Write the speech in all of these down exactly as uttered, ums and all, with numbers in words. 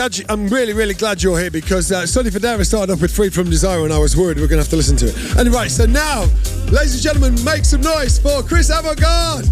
I'm really, really glad you're here because uh, Sonny Fodera started off with Free From Desire and I was worried we were going to have to listen to it. And right, so now, ladies and gentlemen, make some noise for Chris Avant-Garde.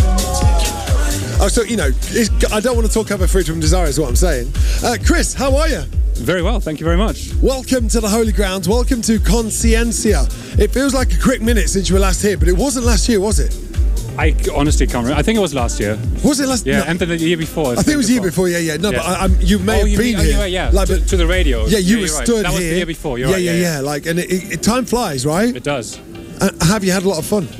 Oh, so, you know, it's, I don't want to talk over Free From Desire is what I'm saying. Uh, Chris, how are you? Very well, thank you very much. Welcome to the Holy Grounds. Welcome to Conciencia. It feels like a quick minute since you were last here, but it wasn't last year, was it? I honestly can't remember. I think it was last year. Was it last year? Yeah, no. And then the year before. I think it was the year before, yeah, yeah. No, yeah. but I, I'm, you may oh, have you been mean, here. Oh, yeah, like, to, to the radio. Yeah, you yeah, were right. stood that here. That was the year before, you're yeah, right. Yeah, yeah, yeah, yeah. Like, and it, it, time flies, right? It does. Uh, have you had a lot of fun?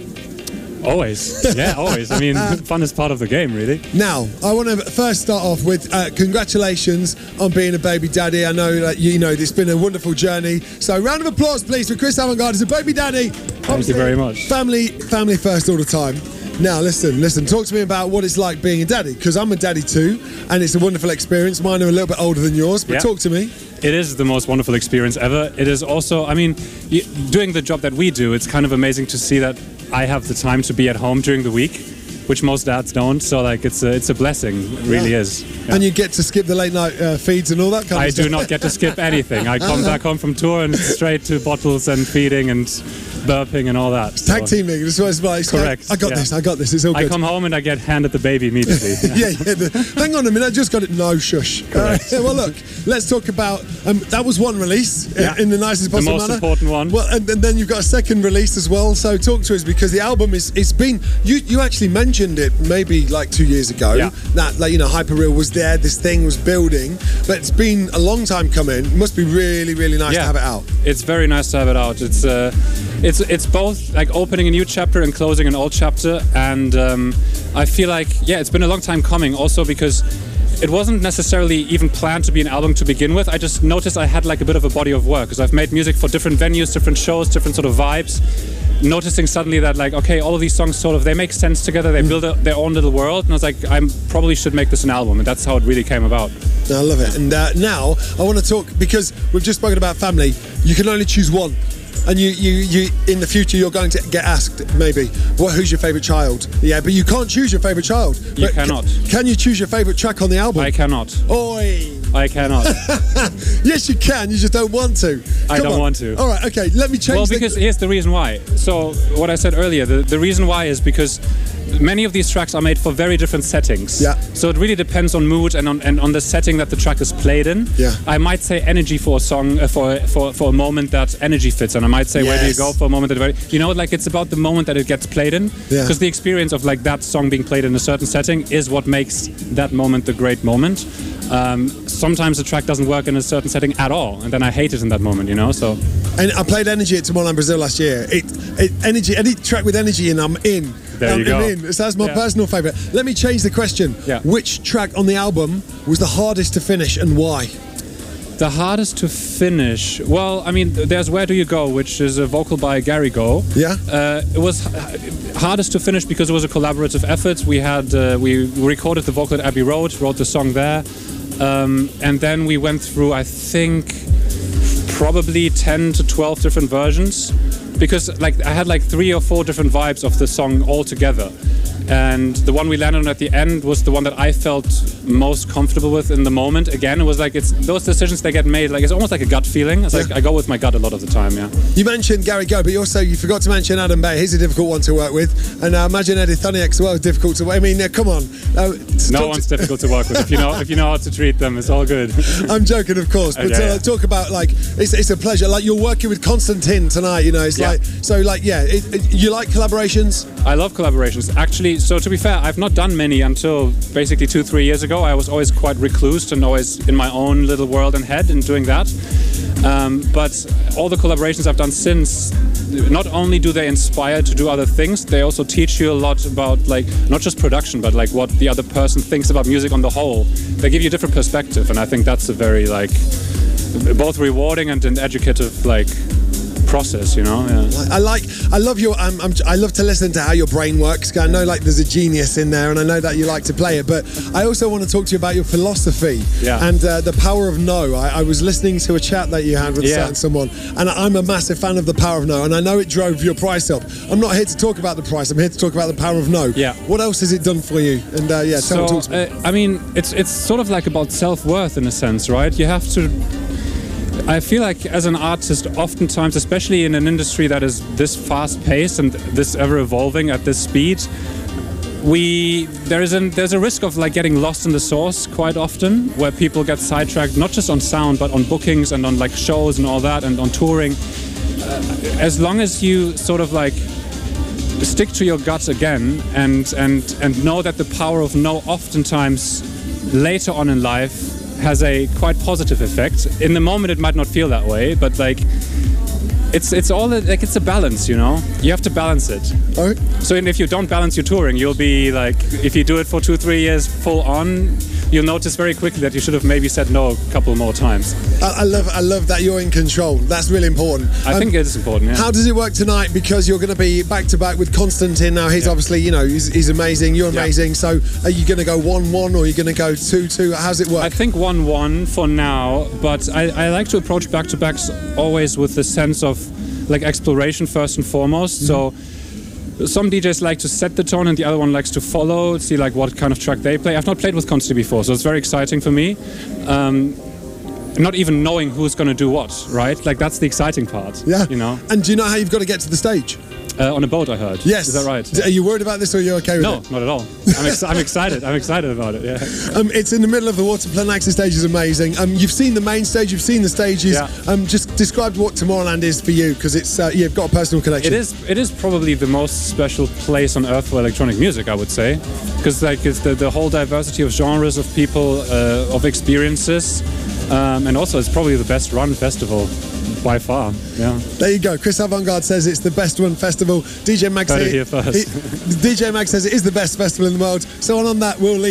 Always. Yeah, always. I mean, fun is part of the game, really. Now, I want to first start off with uh, congratulations on being a baby daddy. I know that, you know, it's been a wonderful journey. So, round of applause, please, for Chris Avant-Garde as a baby daddy. Thank Obviously, you very much. Family, family first all the time. Now, listen, listen, talk to me about what it's like being a daddy, because I'm a daddy too, and it's a wonderful experience. Mine are a little bit older than yours, but yeah. talk to me. It is the most wonderful experience ever. It is also, I mean, doing the job that we do, it's kind of amazing to see that I have the time to be at home during the week, which most dads don't. So, like, it's a, it's a blessing. It really yeah. is. Yeah. And you get to skip the late night uh, feeds and all that kind I of stuff. I do not get to skip anything. I come back home from tour and it's straight to bottles and feeding and burping and all that. It's tag so. teaming. It's like, Correct. I got yeah. this. I got this. It's all good. I come home and I get handed the baby immediately. yeah, yeah. The, hang on a minute. I just got it. No, shush. Correct. Uh, well, look. Let's talk about. Um, that was one release yeah. in the nicest possible manner. The most manner. important one. Well, and, and then you've got a second release as well. So talk to us because the album is. It's been. You you actually mentioned it maybe like two years ago. Yeah. That like you know Hyperreal was there. This thing was building, but it's been a long time coming. It must be really really nice yeah. to have it out. It's very nice to have it out. It's uh, it's it's both like opening a new chapter and closing an old chapter, and um, I feel like yeah, it's been a long time coming. Also because it wasn't necessarily even planned to be an album to begin with. I just noticed I had like a bit of a body of work because I've made music for different venues, different shows, different sort of vibes. Noticing suddenly that like okay, all of these songs sort of they make sense together. They build a, their own little world, and I was like, I probably should make this an album, and that's how it really came about. I love it. And uh, now I want to talk because we've just spoken about family. You can only choose one. And you, you, you, in the future, you're going to get asked, maybe, well, who's your favourite child? Yeah, but you can't choose your favourite child. You but cannot. Can, can you choose your favourite track on the album? I cannot. Oi! I cannot. Yes, you can. You just don't want to. I Come don't on. want to. All right, okay. Let me change. Well, because the... here's the reason why. So, what I said earlier, the, the reason why is because many of these tracks are made for very different settings. Yeah. So it really depends on mood and on and on the setting that the track is played in. Yeah. I might say energy for a song uh, for for for a moment that energy fits, and I might say yes. where do you go for a moment that you know like it's about the moment that it gets played in. Yeah. Because the experience of like that song being played in a certain setting is what makes that moment the great moment. Um, sometimes the track doesn't work in a certain setting at all, and then I hate it in that moment, you know. So. And I played Energy at Tomorrowland Brazil last year. It, it energy, any track with energy in, I'm in. There I'm, you go. I'm in. So that's my yeah. personal favourite. Let me change the question. Yeah. Which track on the album was the hardest to finish and why? The hardest to finish? Well, I mean, there's Where Do You Go, which is a vocal by Gary Go. Yeah. Uh, it was hardest to finish because it was a collaborative effort. We had uh, we recorded the vocal at Abbey Road, wrote the song there, um, and then we went through, I think, probably ten to twelve different versions, because like I had like three or four different vibes of the song all together. And the one we landed on at the end was the one that I felt most comfortable with in the moment. Again, it was like it's those decisions they get made. Like it's almost like a gut feeling. It's like I go with my gut a lot of the time. Yeah. You mentioned Gary Go, but you also you forgot to mention Adam Bay. He's a difficult one to work with, and uh, imagine Eddie Thoniak as well is difficult to work. I mean, uh, come on. Uh, no one's to... difficult to work with if you know if you know how to treat them. It's all good. I'm joking, of course, but uh, yeah, uh, yeah. talk about like it's it's a pleasure. Like you're working with Constantine tonight. You know, it's yeah. like so like yeah. It, it, you like collaborations? I love collaborations. Actually, so to be fair, I've not done many until basically two, three years ago. I was always quite recluse and always in my own little world and head in doing that. Um, but all the collaborations I've done since, not only do they inspire to do other things, they also teach you a lot about like not just production, but like what the other person thinks about music on the whole. They give you a different perspective, and I think that's a very like both rewarding and an educative like process, you know. Yeah. I, I like, I love your, um, I'm, I love to listen to how your brain works. 'Cause I know like there's a genius in there, and I know that you like to play it. But I also want to talk to you about your philosophy yeah. and uh, the power of no. I, I was listening to a chat that you had with yeah. certain someone, and I'm a massive fan of the power of no. And I know it drove your price up. I'm not here to talk about the price. I'm here to talk about the power of no. Yeah. What else has it done for you? And uh, yeah, tell so, talk to me. Uh, I mean, it's it's sort of like about self-worth in a sense, right? You have to. I feel like as an artist, oftentimes, especially in an industry that is this fast-paced and this ever-evolving at this speed, we there is an there's a risk of like getting lost in the source quite often, where people get sidetracked not just on sound but on bookings and on like shows and all that and on touring. Uh, as long as you sort of like stick to your guts again and and and know that the power of no oftentimes later on in life has a quite positive effect. In the moment it might not feel that way, but like it's it's all a, like it's a balance, you know. You have to balance it. All right. So if you don't balance your touring, you'll be like, if you do it for two three years full on, you'll notice very quickly that you should have maybe said no a couple more times. I, I love I love that you're in control. That's really important. I Um, think it is important, yeah. How does it work tonight? Because you're going to be back to back with Konstantin now. He's Yeah. obviously, you know, he's, he's amazing. You're Yeah. amazing. So are you going to go one one or are you going to go two two? How's it work? I think one one for now, but I, I like to approach back-to-backs always with the sense of like exploration first and foremost. Mm-hmm. So some D Js like to set the tone and the other one likes to follow, see like what kind of track they play. I've not played with Consti before, so it's very exciting for me. Um, not even knowing who's going to do what, right? Like that's the exciting part, yeah. you know? And do you know how you've got to get to the stage? Uh, on a boat, I heard. Yes. Is that right? Are you worried about this or are you okay with No, it? not at all. I'm, ex- I'm excited. I'm excited about it, yeah. Um, it's in the middle of the water. Planaxis stage is amazing. Um, you've seen the main stage, you've seen the stages. Yeah. Um, just describe what Tomorrowland is for you, because it's uh, you've got a personal connection. It is. It is probably the most special place on earth for electronic music, I would say, because like it's the, the whole diversity of genres, of people, uh, of experiences, um, and also it's probably the best run festival by far. Yeah. There you go. Chris Avantgarde says it's the best run festival. D J Mag Heard says it here first. he- D J Mag says it is the best festival in the world. So on, on that, we'll leave.